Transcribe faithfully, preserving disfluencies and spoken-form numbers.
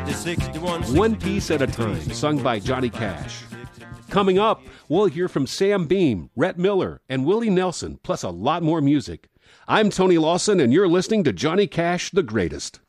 fifty, sixty-one, One Piece at a Time, sung by Johnny Cash. Coming up, we'll hear from Sam Beam, Rhett Miller, and Willie Nelson, plus a lot more music. I'm Tony Lawson, and you're listening to Johnny Cash, the Greatest.